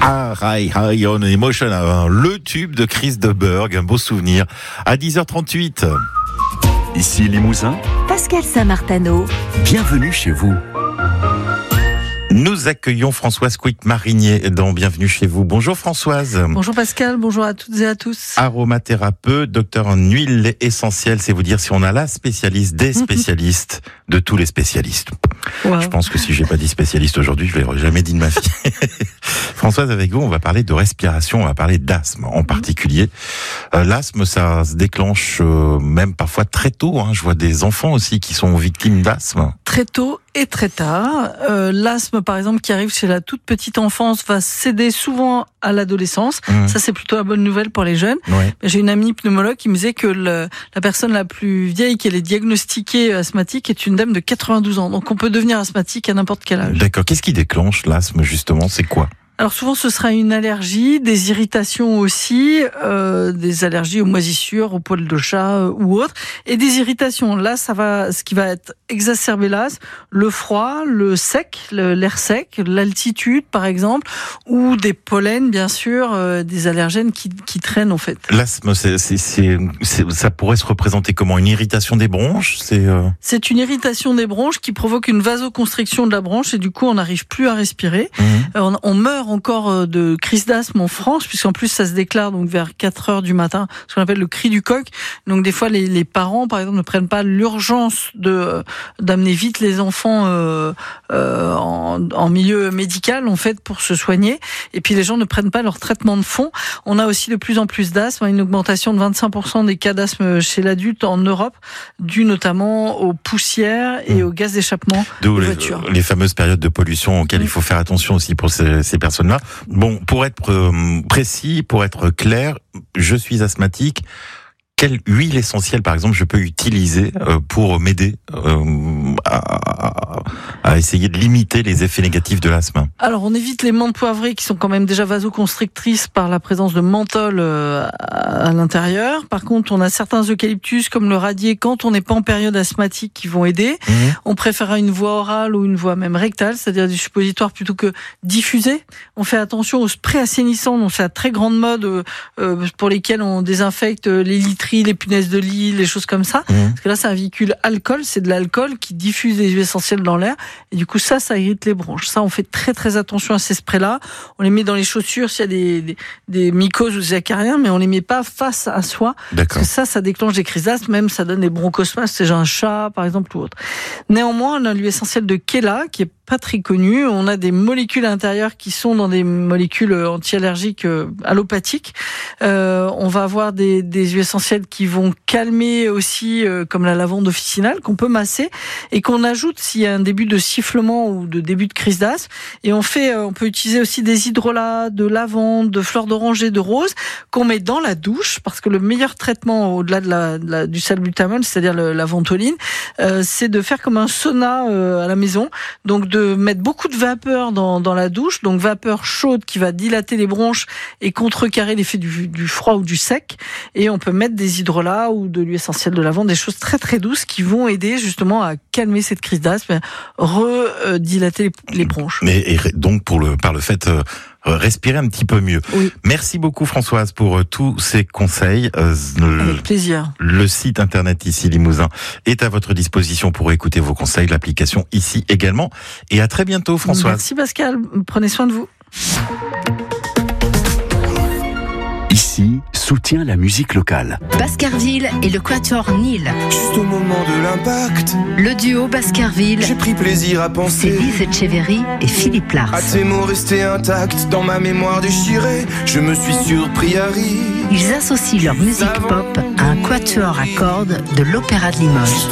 High on Emotion, le tube de Chris de Burgh, un beau souvenir. À 10h38. Ici Limousin, Pascal Saint-Martano. bienvenue chez vous. Nous accueillons Françoise Quick-Marinier dans Bienvenue chez vous. Bonjour Françoise. Bonjour Pascal, bonjour à toutes et à tous. Aromathérapeute, docteur en huile essentielle, c'est vous dire si on a la spécialiste des spécialistes de tous les spécialistes. Wow. Je pense que si j'ai pas dit spécialiste aujourd'hui, je l'aurais jamais dit de ma vie. Françoise, avec vous, on va parler de respiration, on va parler d'asthme en particulier. L'asthme, ça se déclenche même parfois très tôt. Je vois des enfants aussi qui sont victimes d'asthme. Très tôt et très tard. L'asthme, par exemple, qui arrive chez la toute petite enfance, va céder souvent à l'adolescence. Ça, c'est plutôt la bonne nouvelle pour les jeunes. Ouais. J'ai une amie pneumologue qui me disait que la personne la plus vieille qu'elle est diagnostiquée asthmatique est une dame de 92 ans. Donc, on peut devenir asthmatique à n'importe quel âge. D'accord. Qu'est-ce qui déclenche l'asthme, justement? C'est quoi? Alors souvent ce sera une allergie, des irritations aussi, des allergies aux moisissures, aux poils de chat ou autres, et des irritations. Là, ce qui va être exacerbé l'asthme, le froid, le sec, l'air sec, l'altitude par exemple, ou des pollens bien sûr, des allergènes qui traînent en fait. L'asthme, ça pourrait se représenter comment? Une irritation des bronches? C'est une irritation des bronches qui provoque une vasoconstriction de la bronche et du coup on n'arrive plus à respirer. On meurt encore de crise d'asthme en France, puisqu'en plus ça se déclare donc vers 4 heures du matin, ce qu'on appelle le cri du coq. Donc des fois les parents par exemple ne prennent pas l'urgence d'amener vite les enfants en milieu médical en fait pour se soigner, et puis les gens ne prennent pas leur traitement de fond. On a aussi de plus en plus d'asthme, une augmentation de 25% des cas d'asthme chez l'adulte en Europe, dû notamment aux poussières et aux gaz d'échappement des voitures. Les fameuses périodes de pollution auxquelles il faut faire attention aussi pour ces personnes-là. Bon, pour être précis, pour être clair, je suis asthmatique. Quelle huile essentielle, par exemple, je peux utiliser pour m'aider à essayer de limiter les effets négatifs de l'asthme? Alors, on évite les menthes poivrées qui sont quand même déjà vasoconstrictrices par la présence de menthol à l'intérieur. Par contre, on a certains eucalyptus comme le radier quand on n'est pas en période asthmatique qui vont aider. On préférera une voie orale ou une voie même rectale, c'est-à-dire du suppositoire plutôt que diffusé. On fait attention aux sprays assainissants, donc c'est la très grande mode pour lesquels on désinfecte les literies, les punaises de lit, les choses comme ça. Parce que là, c'est un véhicule alcool, c'est de l'alcool qui diffuse des huiles essentielles dans l'air. Et du coup, ça irrite les bronches. Ça, on fait très très attention à ces sprays-là. On les met dans les chaussures s'il y a des mycoses ou des acariens, mais on les met pas face à soi. D'accord. Parce que ça déclenche des crises d'asthme, même ça donne des bronchospasmes, c'est un chat, par exemple, ou autre. Néanmoins, on a l'huile essentielle de Kela, qui est pas très connue. On a des molécules à l'intérieur qui sont dans des molécules anti-allergiques allopathiques. On va avoir des huiles essentielles qui vont calmer aussi, comme la lavande officinale, qu'on peut masser et qu'on ajoute s'il y a un début de sifflement ou de début de crise d'asthme. Et on peut utiliser aussi des hydrolats, de lavande, de fleurs d'oranger, de rose, qu'on met dans la douche, parce que le meilleur traitement au-delà du salbutamol, c'est-à-dire la ventoline, c'est de faire comme un sauna à la maison. Donc de mettre beaucoup de vapeur dans la douche, donc vapeur chaude qui va dilater les bronches et contrecarrer l'effet du froid ou du sec. Et on peut mettre des hydrolats ou de l'huile essentielle de lavande, des choses très très douces qui vont aider justement à calmer cette crise d'asthme, redilater les bronches. Et donc par le fait respirer un petit peu mieux. Oui. Merci beaucoup Françoise pour tous ces conseils. Avec plaisir. Le site internet Ici Limousin est à votre disposition pour écouter vos conseils, l'application Ici également. Et à très bientôt Françoise. Merci Pascal, prenez soin de vous. Ici, soutient la musique locale. Baskerville et le Quatuor Nil. Juste au moment de l'impact, Le duo Baskerville, j'ai pris plaisir à c'est penser Lise Echeverry et Philippe Lars. à tes mots restés intacts dans ma mémoire déchirée. Je me suis surpris à rire. Ils associent leur musique pop à un quatuor à cordes de l'Opéra de Limoges.